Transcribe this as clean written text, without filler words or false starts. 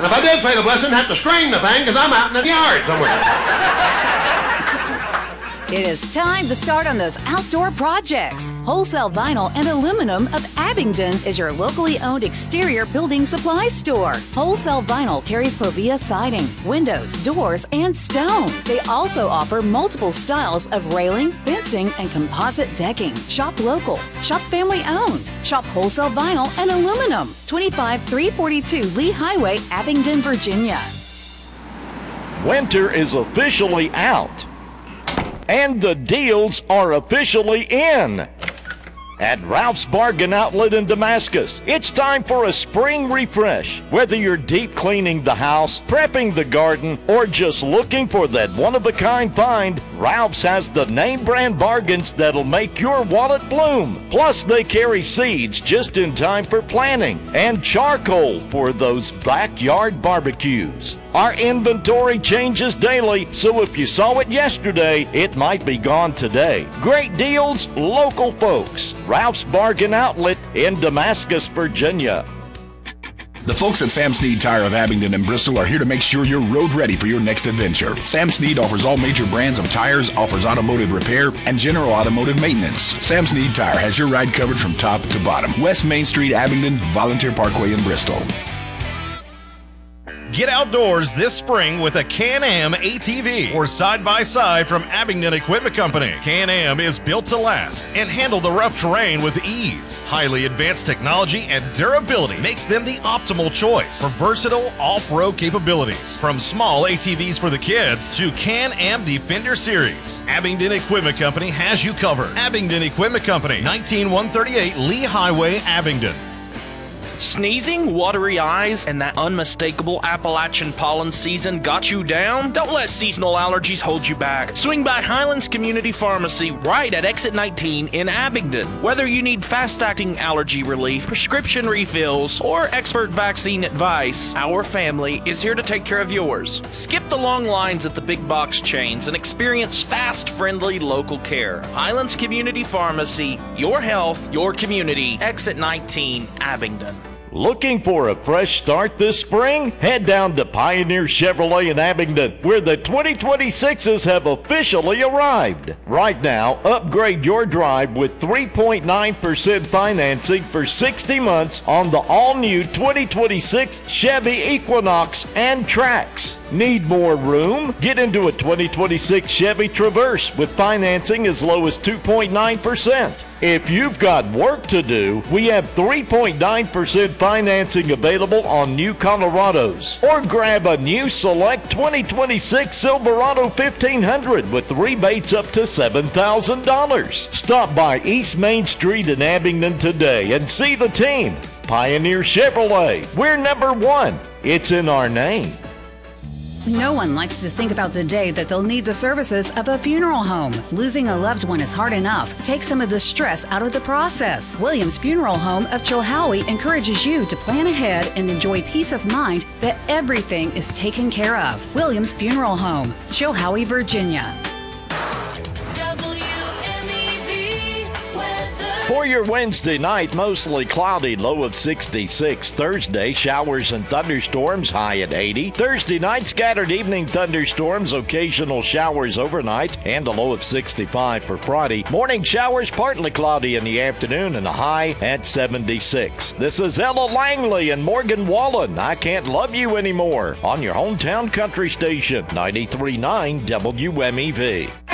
And if I did say the blessing, I'd have to screen the thing because I'm out in the yard somewhere. It is time to start on those outdoor projects. Wholesale Vinyl and Aluminum of Abingdon is your locally owned exterior building supply store. Wholesale Vinyl carries Povia siding, windows, doors, and stone. They also offer multiple styles of railing, fencing, and composite decking. Shop local. Shop family owned. Shop Wholesale Vinyl and Aluminum. 25342 Lee Highway, Abingdon, Virginia. Winter is officially out. And the deals are officially in. At Ralph's Bargain Outlet in Damascus, it's time for a spring refresh. Whether you're deep cleaning the house, prepping the garden, or just looking for that one-of-a-kind find, Ralph's has the name brand bargains that'll make your wallet bloom. Plus, they carry seeds just in time for planting and charcoal for those backyard barbecues. Our inventory changes daily, so if you saw it yesterday, it might be gone today. Great deals, local folks. Ralph's Bargain Outlet in Damascus, Virginia. The folks at Sam Snead Tire of Abingdon and Bristol are here to make sure you're road ready for your next adventure. Sam Snead offers all major brands of tires, offers automotive repair, and general automotive maintenance. Sam Snead Tire has your ride covered from top to bottom. West Main Street, Abingdon, Volunteer Parkway in Bristol. Get outdoors this spring with a Can-Am ATV or side-by-side from Abingdon Equipment Company. Can-Am is built to last and handle the rough terrain with ease. Highly advanced technology and durability makes them the optimal choice for versatile off-road capabilities. From small ATVs for the kids to Can-Am Defender Series, Abingdon Equipment Company has you covered. Abingdon Equipment Company, 19138 Lee Highway, Abingdon. Sneezing, watery eyes, and that unmistakable Appalachian pollen season got you down? Don't let seasonal allergies hold you back. Swing by Highlands Community Pharmacy right at Exit 19 in Abingdon. Whether you need fast-acting allergy relief, prescription refills, or expert vaccine advice, our family is here to take care of yours. Skip the long lines at the big box chains and experience fast, friendly local care. Highlands Community Pharmacy, your health, your community. Exit 19, Abingdon. Looking for a fresh start this spring? Head down to Pioneer Chevrolet in Abingdon, where the 2026s have officially arrived. Right now, upgrade your drive with 3.9% financing for 60 months on the all-new 2026 Chevy Equinox and Trax. Need more room? Get into a 2026 Chevy Traverse with financing as low as 2.9%. If you've got work to do, we have 3.9% financing available on new Colorados. Or grab a new select 2026 Silverado 1500 with rebates up to $7,000. Stop by East Main Street in Abingdon today and see the team. Pioneer Chevrolet. We're number one. It's in our name. No one likes to think about the day that they'll need the services of a funeral home. Losing a loved one is hard enough. Take some of the stress out of the process. Williams Funeral Home of Chilhowie encourages you to plan ahead and enjoy peace of mind that everything is taken care of. Williams Funeral Home, Chilhowie, Virginia. For your Wednesday night, mostly cloudy, low of 66. Thursday, showers and thunderstorms, high at 80. Thursday night, scattered evening thunderstorms, occasional showers overnight, and a low of 65 for Friday. Morning showers, partly cloudy in the afternoon, and a high at 76. This is Ella Langley and Morgan Wallen. I Can't Love You Anymore on your hometown country station, 93.9 WMEV.